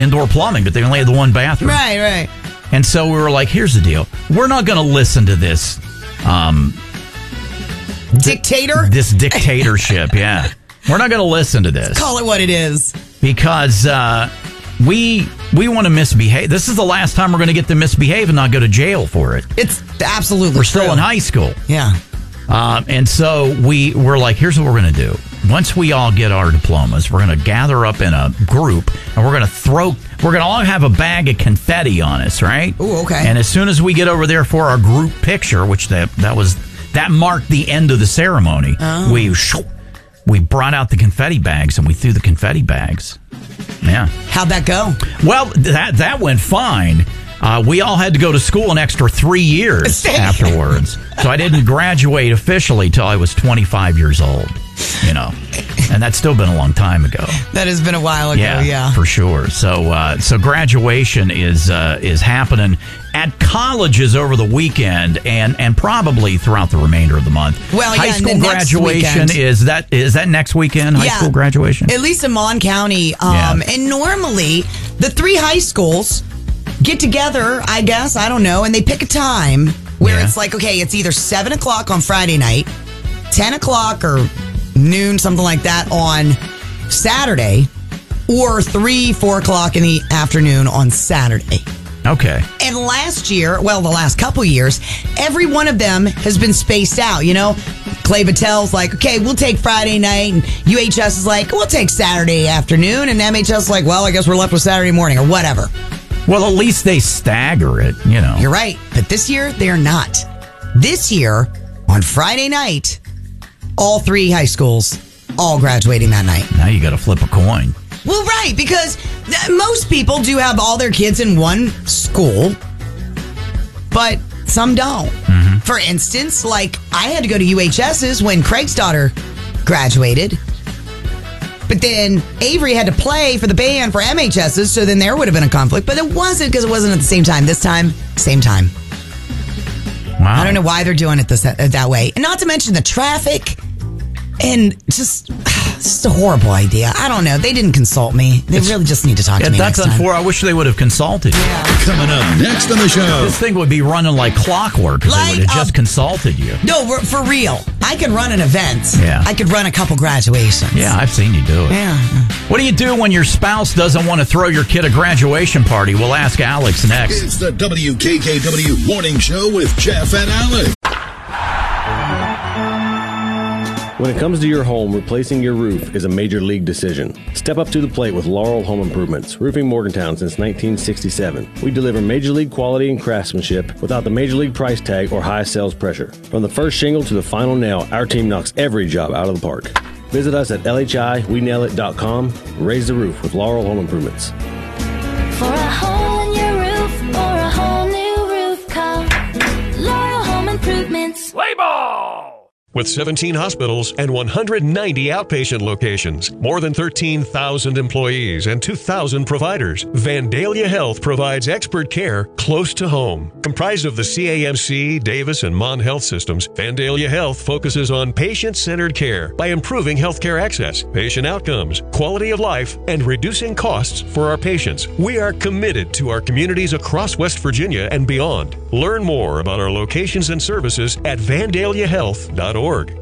indoor plumbing, but they only had the one bathroom. Right. And so we were like, here's the deal. We're not going to listen to this dictator? This dictatorship, yeah. We're not going to listen to this. Call it what it is. Because we want to misbehave. This is the last time we're going to get to misbehave and not go to jail for it. It's absolutely We're true. still in high school. Yeah. And so we're like, here's what we're going to do. Once we all get our diplomas, we're going to gather up in a group and we're going to all have a bag of confetti on us, right? Oh, okay. And as soon as we get over there for our group picture, which that marked the end of the ceremony, we brought out the confetti bags and we threw the confetti bags. Yeah. How'd that go? Well, that went fine. We all had to go to school an extra 3 years afterwards. So I didn't graduate officially till I was 25 years old, and that's still been a long time ago. That has been a while ago, yeah. For sure. So graduation is happening at colleges over the weekend and probably throughout the remainder of the month. Well, high school graduation is that next weekend? High school graduation, at least in Mon County. And normally the 3 high schools get together, I guess, I don't know, and they pick a time where it's like, okay, it's either 7 o'clock on Friday night, 10 o'clock or noon, something like that on Saturday, or 4 o'clock in the afternoon on Saturday. Okay. And last year, the last couple years, every one of them has been spaced out, Clay Battel's like, okay, we'll take Friday night, and UHS is like, we'll take Saturday afternoon, and MHS is like, well, I guess we're left with Saturday morning or whatever. Well, at least they stagger it, You're right. But this year, they are not. This year, on Friday night, all 3 high schools, all graduating that night. Now you got to flip a coin. Well, right, because most people do have all their kids in one school, but some don't. Mm-hmm. For instance, like I had to go to UHS's when Craig's daughter graduated. But then Avery had to play for the band for MHS's, so then there would have been a conflict. But it wasn't because it wasn't at the same time. This time, same time. Wow. I don't know why they're doing it that way. And not to mention the traffic and just a horrible idea. I don't know. They didn't consult me. They really just need to talk to me next time. That's unfortunate. I wish they would have consulted you. Yeah. Coming up next on the show. This thing would be running like clockwork if they would have just consulted you. No, for real. I can run an event. Yeah. I could run a couple graduations. Yeah, I've seen you do it. Yeah. What do you do when your spouse doesn't want to throw your kid a graduation party? We'll ask Alex next. It's the WKKW Morning Show with Jeff and Alex. When it comes to your home, replacing your roof is a major league decision. Step up to the plate with Laurel Home Improvements, roofing Morgantown since 1967. We deliver major league quality and craftsmanship without the major league price tag or high sales pressure. From the first shingle to the final nail, our team knocks every job out of the park. Visit us at LHIWeNailIt.com. Raise the roof with Laurel Home Improvements. For a hole in your roof or a whole new roof, call Laurel Home Improvements. Play ball! With 17 hospitals and 190 outpatient locations, more than 13,000 employees and 2,000 providers, Vandalia Health provides expert care close to home. Comprised of the CAMC, Davis, and Mon Health systems, Vandalia Health focuses on patient-centered care by improving healthcare access, patient outcomes, quality of life, and reducing costs for our patients. We are committed to our communities across West Virginia and beyond. Learn more about our locations and services at vandaliahealth.org.